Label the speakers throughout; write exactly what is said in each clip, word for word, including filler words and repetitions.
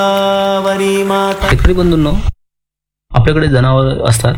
Speaker 1: शेतकरी बंधूंनो, आपल्याकडे जनावर असतात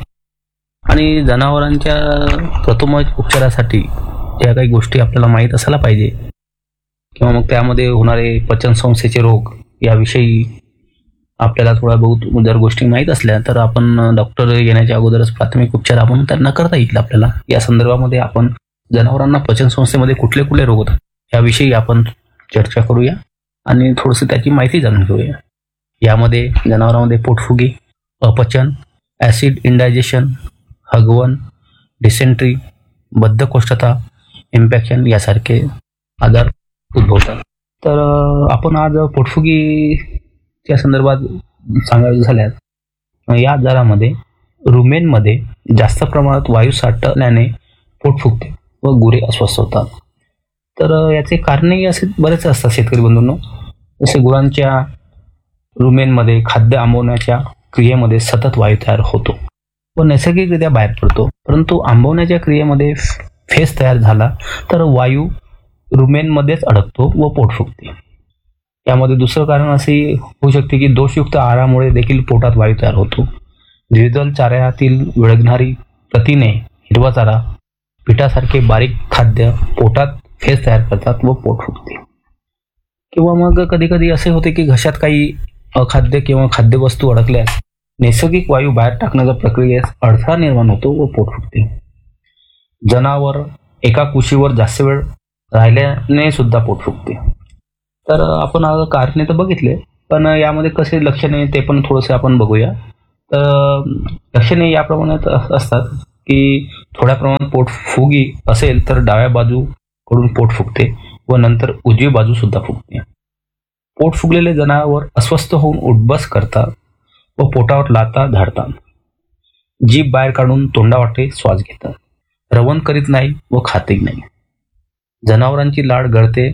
Speaker 1: आणि जनावरांच्या प्रथम उपचारासाठी ज्या काही गोष्टी आपल्याला माहीत असायला पाहिजे किंवा मग त्यामध्ये होणारे पचनसंस्थेचे रोग याविषयी आपल्याला थोडा बहुत जर गोष्टी माहीत असल्या तर आपण डॉक्टर येण्याच्या अगोदरच प्राथमिक उपचार आपण त्यांना करता येईल. आपल्याला या संदर्भामध्ये आपण जनावरांना पचनसंस्थेमध्ये कुठले कुठले रोग होतात याविषयी आपण चर्चा करूया आणि थोडंसं त्याची माहिती जाणून घेऊया. यामध्ये जनावरांमध्ये पोटफुगी, अपचन, ॲसिड इंडायजेशन, हगवण, डिसेंट्री, बद्धकोष्ठता, इन्फेक्शन यासारखे आजार उद्भवतात. तर आपण आज पोटफुगीच्या संदर्भात सांगायचं झाल्यास या आजारामध्ये रुमेनमध्ये जास्त प्रमाणात वायू साठल्याने पोट फुगते व गुरे अस्वस्थ होतात. तर याचे कारणही असे बरेच असतात शेतकरी बंधूंनो. जसे गुरांच्या रुमेनमध्ये खाद्य आंबवण्याच्या क्रियेमध्ये सतत वायू तयार होतो व नैसर्गिकरित्या बाहेर पडतो, परंतु आंबवण्याच्या क्रियेमध्ये फेस तयार झाला तर वायू रुमेनमध्येच अडकतो व पोट फुगते. यामध्ये दुसरं कारण असे होऊ शकते की दोषयुक्त आहारामुळे देखील पोटात वायू तयार होतो. द्विदल चाऱ्यातील विळगणारी प्रथिने, हिरवा चारा, पिठासारखे बारीक खाद्य पोटात फेस तयार करतात व पोट फुगते. किंवा मग कधी कधी असे होते की घशात काही अखाद्य किंवा खाद्यवस्तू अडकल्यास नैसर्गिक वायू बाहेर टाकण्याच्या प्रक्रियेस अडथळा निर्माण होतो व पोट फुगते. जनावर एका कुशीवर जास्त वेळ राहिल्याने सुद्धा पोट फुगते. तर आपण आज कारणे तर बघितले, पण यामध्ये कसे लक्षणे ते पण थोडंसं आपण बघूया. तर लक्षणे या प्रमाणात असतात की थोड्या प्रमाणात पोट फुगी असेल तर डाव्या बाजूकडून पोट फुगते व नंतर उजवी बाजू सुद्धा फुगते. पोट फुगलेले जनावर अस्वस्थ होऊन उठबस करतात व पोटावर लाथा झाडतात. जीभ बाहेर काढून तोंडावाटे श्वास घेतात. रवण करीत नाही व खातही नाही. जनावरांची लाळ गळते,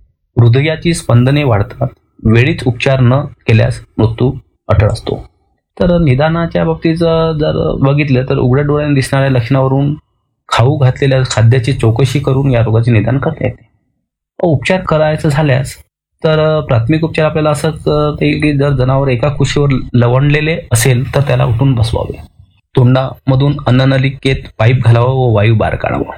Speaker 1: हृदयाची स्पंदने वाढतात. वेळीच उपचार न केल्यास मृत्यू अटळ असतो. तर निदानाच्या बाबतीत जर बघितलं तर उघड्या डोळ्याने दिसणाऱ्या लक्षणावरून खाऊ घातलेल्या खाद्याची चौकशी करून या रोगाचे निदान करता येते. उपचार करायचं झाल्यास तर प्राथमिक उपचार आपल्याला असं करता येईल की जर जनावर एका कुशीवर लवणलेले असेल तर त्याला उठून बसवावे. तोंडामधून अन्ननलिकेत पाईप घालावा व वायू बाहेर काढावा.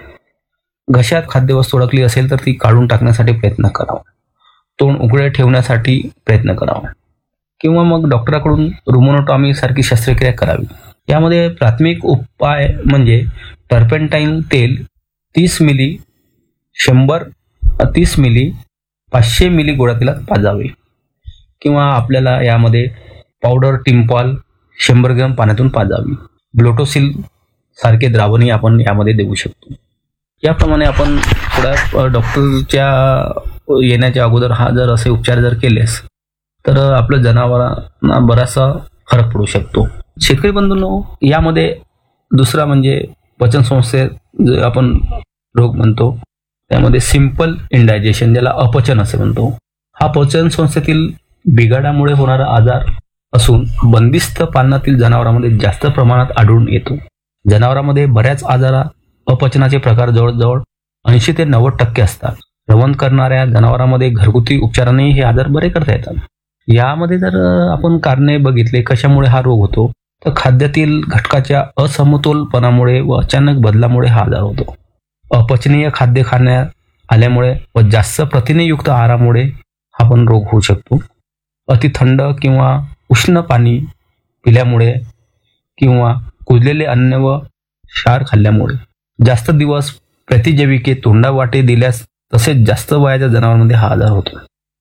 Speaker 1: घशात खाद्यवस्तू अडकली असेल तर ती काढून टाकण्यासाठी प्रयत्न करावा. तोंड उघडे ठेवण्यासाठी प्रयत्न करावा किंवा मग डॉक्टराकडून रुमोनोटॉमी सारखी शस्त्रक्रिया करावी. यामध्ये प्राथमिक उपाय म्हणजे टर्पेंटाईन तेल तीस मिली, शंभर तीस मिली, पाचशे मिली गोळ्या तेलात पाजावे किंवा आपल्याला यामध्ये पावडर टिम्पॉल शंभर ग्रॅम पाण्यातून पाजावी. ब्लोटोसिल सारखे द्रावणही आपण यामध्ये देऊ शकतो. याप्रमाणे आपण थोड्या डॉक्टरच्या येण्याच्या अगोदर हा जर असे उपचार जर केलेस तर आपल्या जनावरांना बराचसा फरक पडू शकतो. शेतकरी बंधूंनो, यामध्ये दुसरा म्हणजे पचनसंस्थेत जे आपण रोग म्हणतो त्यामध्ये सिंपल इंडायजेशन, ज्याला अपचन असे म्हणतो, हा पचनसंस्थेतील बिघाडामुळे होणारा आजार असून बंदिस्त पालनातील जनावरांमध्ये जास्त प्रमाणात आढळून येतो. जनावरांमध्ये बऱ्याच आजारा अपचनाचे प्रकार जवळजवळ ऐंशी ते नव्वद टक्के असतात. रवण करणाऱ्या जनावरांमध्ये घरगुती उपचाराने हे आजार बरे करता येतात. यामध्ये जर आपण कारणे बघितले कशामुळे हा रोग होतो तर खाद्यातील घटकाच्या असमतोलपणामुळे व अचानक बदलामुळे हा आजार होतो. अपचनीय खाद्य खाण्यात आल्यामुळे व जास्त प्रथिनेयुक्त आहारामुळे हा पण रोग होऊ शकतो. अति थंड किंवा उष्ण पाणी पिल्यामुळे किंवा कुजलेले अन्न व क्षार खाल्ल्यामुळे, जास्त दिवस प्रतिजैविके तोंडावाटे दिल्यास तसेच जास्त वयाच्या जनावरांमध्ये हा आजार होतो.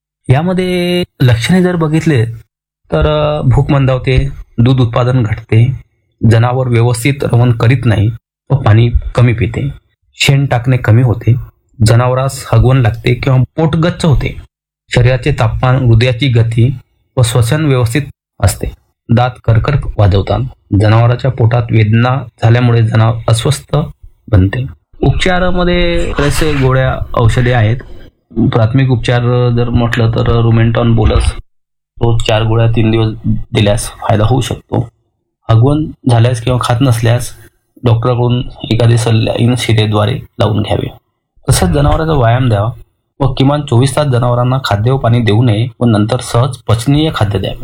Speaker 1: यामध्ये लक्षणे जर बघितले तर भूक मंदावते, दूध उत्पादन घटते, जनावर व्यवस्थित रवण करीत नाही व पाणी कमी पिते, शेण टाकणे कमी होते, जनावरास हगवण लागते किंवा पोट गच्च होते, शरीराचे तापमान, हृदयाची गती व श्वसन व्यवस्थित असते, दात करकर वाजवतात, जनावराच्या पोटात वेदना झाल्यामुळे जनावर अस्वस्थ बनते. उपचारामध्ये बरेचसे गोळ्या औषधे आहेत. प्राथमिक उपचार जर म्हटलं तर रुमेंटॉन बोलस रोज चार गोळ्या तीन दिवस दिल्यास फायदा होऊ शकतो. हगवण झाल्यास किंवा खात नसल्यास डॉक्टरकडून एखादी सलाईन शिरेद्वारे लावून घ्यावे. तसंच जनावरांचा व्यायाम द्यावा व किमान चोवीस तास जनावरांना खाद्य व पाणी देऊ नये व नंतर सहज पचनीय खाद्य द्यावे.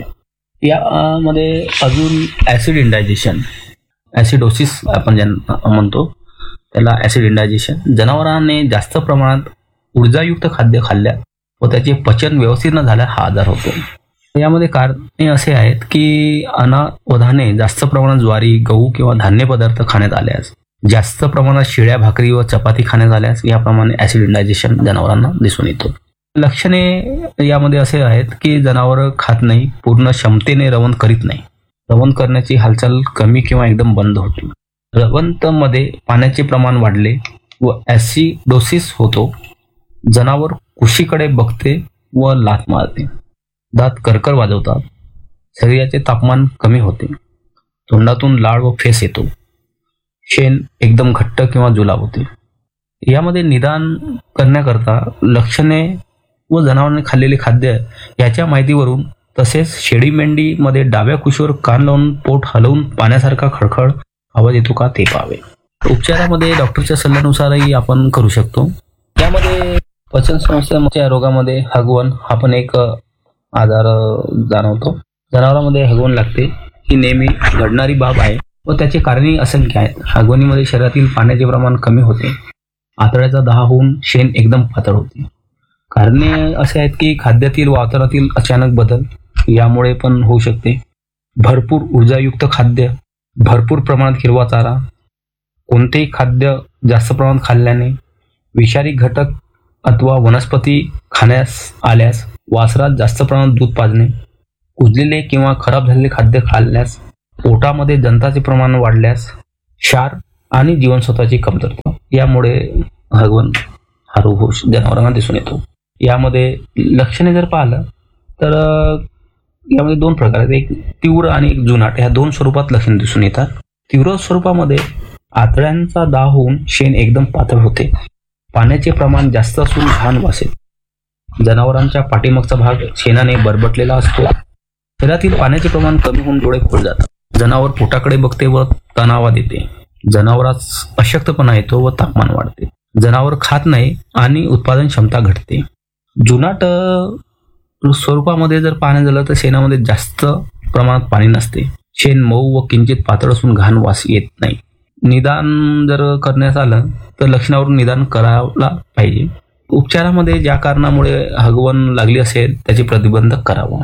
Speaker 1: यामध्ये अजून ॲसिड इंडायजेशन, ॲसिडोसिस आपण ज्यांना म्हणतो त्याला ॲसिड इंडायजेशन. जनावरांनी जास्त प्रमाणात ऊर्जायुक्त खाद्य खाल्ल्या व त्याचे पचन व्यवस्थित न झाल्या हा आजार होतो. यामध्ये कारणे असे आहेत की अनावधाने जास्त प्रमाणात ज्वारी, गहू किंवा धान्य पदार्थ खाण्यात आल्यास, जास्त प्रमाणात शिळ्या भाकरी व चपाती खाण्यात आल्यास याप्रमाणे ॲसिड इंडायजेशन जनावरांना दिसून येतो. लक्षणे यामध्ये असे आहेत की जनावर खात नाही, पूर्ण क्षमतेने रवंथ करीत नाही, रवंथ करण्याची हालचाल कमी किंवा एकदम बंद होते, रवंथमध्ये पाण्याचे प्रमाण वाढले व ॲसिडोसिस होतो, जनावर कुशीकडे बघते व लाथ मारते, दात करकर वाजवतात, शरीराचे तापमान कमी होते, तोंडातून लाळ व फेस येतो, शेण एकदम घट्ट किंवा जुलाब होते. यामध्ये निदान करण्याकरता लक्षणे व जनावरांनी खाल्लेले खाद्य याच्या माहितीवरून तसेच शेळी मेंढीमध्ये डाव्या कुशीवर कान लावून पोट हलवून पाण्यासारखा खळखळ आवाज येतो का ते पाहावे. उपचारामध्ये डॉक्टरच्या सल्ल्यानुसारही आपण करू शकतो. यामध्ये पचन समस्येच्या रोगामध्ये हगवण हा पण एक आजार जाणवतो. जनावरांमध्ये हगवण लागते ही नेहमी घडणारी बाब आहे व त्याचे कारणही असंख्य आहेत. हगवणीमध्ये शरीरातील पाण्याचे प्रमाण कमी होते, आतड्याचा दाह होऊन शेण एकदम पातळ होते. कारणे असे आहेत की खाद्यातील वातावरणातील अचानक बदल यामुळे पण होऊ शकते. भरपूर ऊर्जायुक्त खाद्य, भरपूर प्रमाणात हिरवा चारा, कोणतेही खाद्य जास्त प्रमाणात खाल्ल्याने, विषारी घटक अथवा वनस्पती खाण्यास आल्यास, वासरात जास्त प्रमाणात दूध पाजणे, कुजलेले किंवा खराब झालेले खाद्य खाल्ल्यास, पोटामध्ये जंताचे प्रमाण वाढल्यास, क्षार आणि जीवनसत्वाची कमतरता यामुळे हगवण हा रोग जनावरांना दिसून येतो. यामध्ये लक्षणे जर पाहिलं तर यामध्ये दोन प्रकार आहेत, एक तीव्र आणि एक जुनाट, ह्या दोन स्वरूपात लक्षणे दिसून येतात. तीव्र स्वरूपामध्ये आतड्यांचा दाह होऊन शेण एकदम पातळ होते, पाण्याचे प्रमाण जास्त असून घाण वास येते, जनावरांच्या पाठीमागचा भाग शेणाने बरबटलेला असतो, शरीरातील पाण्याचे प्रमाण कमी होऊन डोळे खोल जातात, जनावर पोटाकडे बघते व तणावात येते, जनावरास अशक्तपणा येतो व तापमान वाढते, जनावर खात नाही आणि उत्पादन क्षमता घटते. जुनाट स्वरूपामध्ये जर पाणी झालं तर शेणामध्ये जास्त प्रमाणात पाणी नसते, शेण मऊ व किंचित पातळ असून घाण वास येत नाही. निदान जर करण्यात आलं तर लक्षणावरून निदान करायला पाहिजे. उपचारामध्ये ज्या कारणामुळे हगवण लागली असेल त्याचे प्रतिबंध करावा.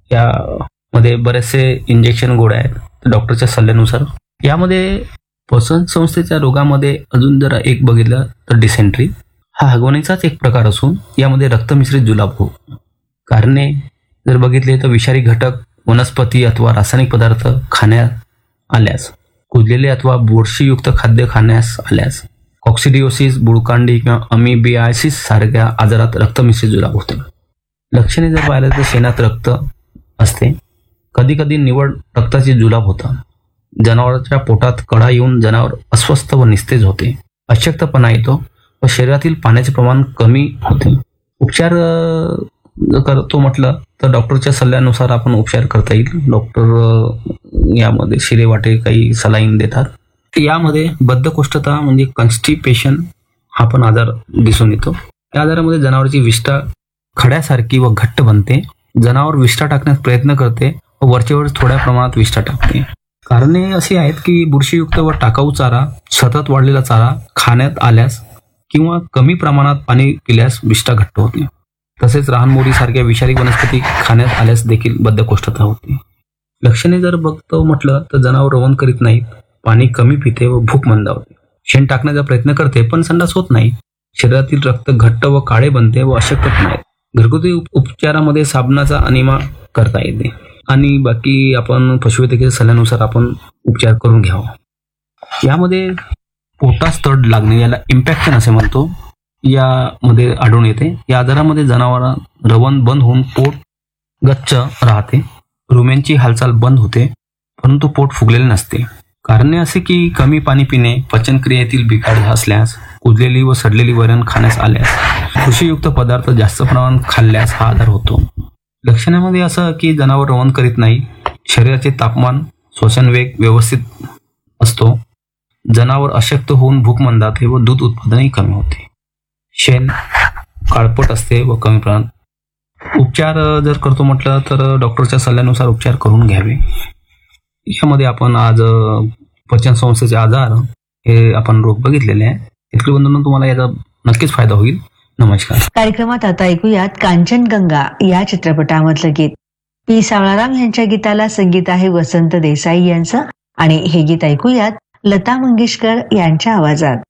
Speaker 1: यामध्ये बरेचसे इंजेक्शन गोळ्या आहेत डॉक्टरच्या सल्ल्यानुसार. यामध्ये पचन संस्थेच्या रोगामध्ये अजून जर एक बघितलं तर डिसेंट्री हा हगवणीचाच एक प्रकार असून यामध्ये रक्तमिश्रित जुलाब हो. कारणे जर बघितले तर विषारी घटक, वनस्पती अथवा रासायनिक पदार्थ खाण्यात आल्यास, कुजलेले अथवा बुरशीयुक्त खाद्य खाण्यास आल्यास, कॉक्सिडिओसिस, बुळकांडी किंवा अमिबियासिस सारख्या आजारात रक्तमिश्रित जुलाब होते. लक्षणे जर पाहिलं तर शेणात रक्त असते, कधी कधी निवड रक्ताचे जुलाब होतात, जनावरांच्या पोटात कडा येऊन जनावर अस्वस्थ व निस्तेज होते, अशक्तपणा येतो व शरीरातील पाण्याचे प्रमाण कमी होते. उपचार करतो म्हटलं तर डॉक्टरच्या सल्ल्यानुसार आपण उपचार करता येईल. डॉक्टर यामध्ये शिरे वाटे काही सलाईन देतात. यामध्ये बद्धकोष्ठता म्हणजे कॉन्स्टिपेशन हा पण आजार दिसून येतो. या आजारामध्ये जनावरांची विष्ठा खड्यासारखी व घट्ट बनते, जनावर विष्ठा टाकण्यास प्रयत्न करते व वरचेवर थोड्या प्रमाणात विष्ठा टाकते. कारणे अशी आहेत की बुरशीयुक्त व टाकाऊ चारा, सतत वाढलेला चारा खाण्यात आल्यास किंवा कमी प्रमाणात पाणी पिल्यास विष्ठा घट्ट होते. तसेच रानमोरी सारख्या विषारी वनस्पती खाण्यात आल्यास देखील बद्धकोष्ठता होते. लक्षणे जर बघतो म्हटलं तर जनावर रवण करीत नाहीत, पाणी कमी पिते व भूक मंदावते, शेण टाकण्याचा प्रयत्न करते पण संडास होत नाही, शरीरातील रक्त घट्ट व काळे बनते व अशक्तपणा येते. घरगुती उपचारामध्ये साबणाचा अनिमा करता येते आणि बाकी आपण पशुवैद्यकीय सल्ल्यानुसार आपण उपचार करून घ्यावा. यामध्ये पोटास तड लागणे याला इम्पॅक्शन असे म्हणतो, यामध्ये आढळून येते. या आजारामध्ये जनावर रवण बंद होऊन पोट गच्च राहते, रुम्यांची हालचाल बंद होते परंतु पोट फुगलेले नसते. कारणे असे की कमी पाणी पिणे, पचनक्रियेतील बिघाड असल्यास, कुजलेली व सडलेली वरण खाण्यास आल्यास, कृषीयुक्त पदार्थ जास्त प्रमाणात खाल्ल्यास हा आजार होतो. लक्षणामध्ये असं की जनावर रवण करीत नाही, शरीराचे तापमान, श्वसन वेग व्यवस्थित असतो, जनावर अशक्त होऊन भूक मंदावते व दूध उत्पादनही कमी होते, शेण काळपट असते व कमी प्रमाणात. उपचार अ, जर करतो म्हटलं तर डॉक्टरच्या सल्ल्यानुसार उपचार करून घ्यावे. यामध्ये आपण आज अ, पचन संस्थेचे आजार हे आपण रोग बघितलेले आहे. शेतकरी बंधूंनो, तुम्हाला याचा नक्कीच फायदा होईल. नमस्कार.
Speaker 2: कार्यक्रमात आता ऐकूयात कांचनगंगा या चित्रपटामधलं गीत. पी सावळाराम यांच्या गीताला संगीत आहे वसंत देसाई यांचं आणि हे गीत ऐकूयात लता मंगेशकर यांच्या आवाजात.